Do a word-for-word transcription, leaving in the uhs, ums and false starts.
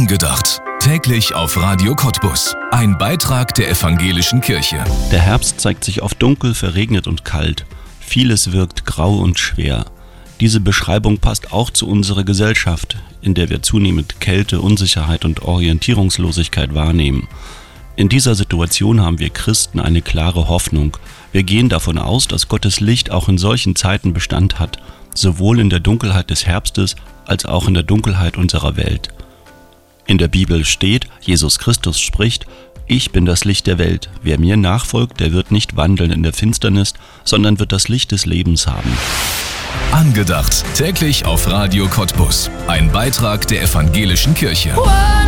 Angedacht. Täglich auf Radio Cottbus. Ein Beitrag der Evangelischen Kirche. Der Herbst zeigt sich oft dunkel, verregnet und kalt. Vieles wirkt grau und schwer. Diese Beschreibung passt auch zu unserer Gesellschaft, in der wir zunehmend Kälte, Unsicherheit und Orientierungslosigkeit wahrnehmen. In dieser Situation haben wir Christen eine klare Hoffnung. Wir gehen davon aus, dass Gottes Licht auch in solchen Zeiten Bestand hat, sowohl in der Dunkelheit des Herbstes als auch in der Dunkelheit unserer Welt. In der Bibel steht, Jesus Christus spricht: Ich bin das Licht der Welt. Wer mir nachfolgt, der wird nicht wandeln in der Finsternis, sondern wird das Licht des Lebens haben. Angedacht. Täglich auf Radio Cottbus. Ein Beitrag der Evangelischen Kirche.